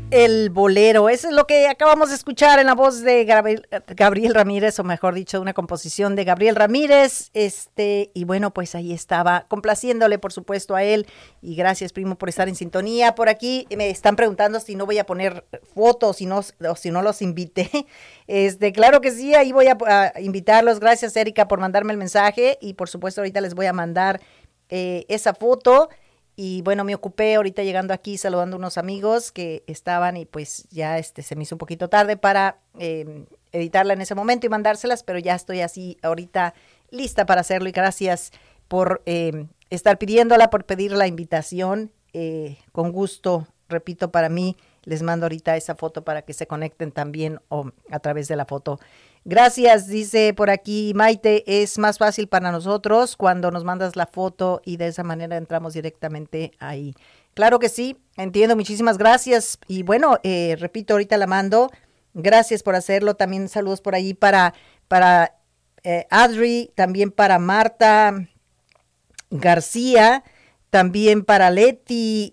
El bolero, eso es lo que acabamos de escuchar en la voz de Gabriel Ramírez, o mejor dicho, una composición de Gabriel Ramírez, y bueno, pues ahí estaba, complaciéndole por supuesto a él, y gracias primo por estar en sintonía. Por aquí me están preguntando si no voy a poner fotos, o si no los invité, claro que sí, ahí voy a invitarlos. Gracias Erika por mandarme el mensaje, y por supuesto ahorita les voy a mandar esa foto. Y bueno, me ocupé ahorita llegando aquí saludando a unos amigos que estaban, y pues ya se me hizo un poquito tarde para editarla en ese momento y mandárselas, pero ya estoy así ahorita lista para hacerlo, y gracias por estar pidiéndola, por pedir la invitación. Con gusto, repito, para mí les mando ahorita esa foto para que se conecten también a través de la foto. Gracias, dice por aquí Maite, es más fácil para nosotros cuando nos mandas la foto y de esa manera entramos directamente ahí. Claro que sí, entiendo, muchísimas gracias. Y bueno, repito, ahorita la mando. Gracias por hacerlo. También saludos por ahí para Adri, también para Marta García, también para Leti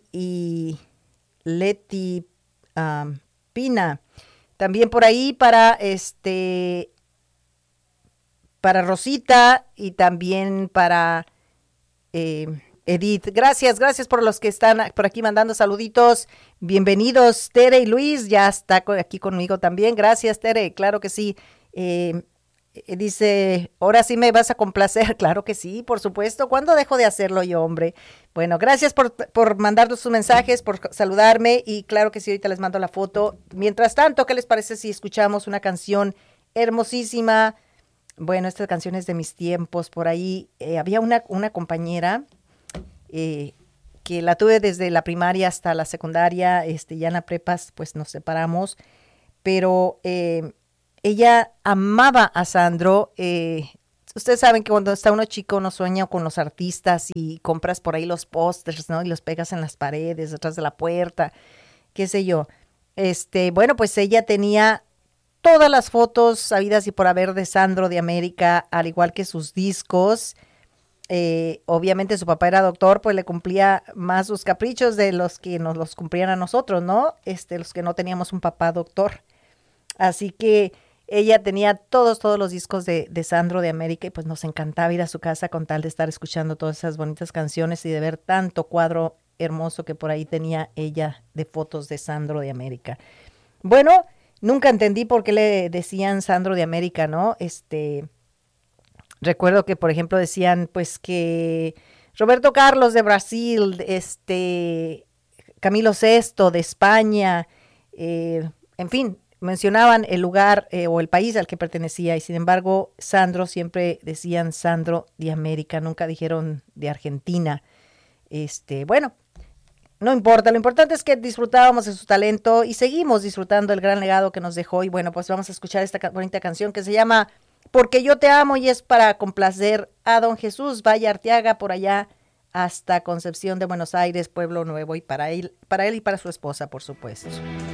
Pina. También por ahí para Rosita, y también para Edith. Gracias por los que están por aquí mandando saluditos. Bienvenidos Tere y Luis, ya está aquí conmigo también. Gracias Tere, claro que sí. Dice, ahora sí me vas a complacer. Claro que sí, por supuesto. ¿Cuándo dejo de hacerlo yo, hombre? Bueno, gracias por mandarnos sus mensajes, por saludarme, y claro que sí, ahorita les mando la foto. Mientras tanto, ¿qué les parece si escuchamos una canción hermosísima? Bueno, esta canción es de mis tiempos. Por ahí había una compañera que la tuve desde la primaria hasta la secundaria, ya en la prepa pues nos separamos, pero ella amaba a Sandro. Ustedes saben que cuando está uno chico uno sueña con los artistas y compras por ahí los pósters, ¿no? Y los pegas en las paredes, detrás de la puerta, qué sé yo. Bueno, pues ella tenía todas las fotos sabidas y por haber de Sandro de América, al igual que sus discos. Obviamente su papá era doctor, pues le cumplía más sus caprichos de los que nos los cumplían a nosotros, ¿no? Los que no teníamos un papá doctor. Así que ella tenía todos los discos de Sandro de América, y pues nos encantaba ir a su casa con tal de estar escuchando todas esas bonitas canciones y de ver tanto cuadro hermoso que por ahí tenía ella de fotos de Sandro de América. Bueno, nunca entendí por qué le decían Sandro de América, ¿no? Recuerdo que, por ejemplo, decían pues que Roberto Carlos de Brasil, Camilo VI de España, en fin, mencionaban el lugar o el país al que pertenecía, y sin embargo Sandro siempre decían Sandro de América, nunca dijeron de Argentina. Bueno, no importa, lo importante es que disfrutábamos de su talento y seguimos disfrutando el gran legado que nos dejó. Y bueno, pues vamos a escuchar esta bonita canción que se llama Porque yo te amo, y es para complacer a don Jesús Valle Arteaga, por allá hasta Concepción de Buenos Aires, Pueblo Nuevo, y para él y para su esposa, por supuesto.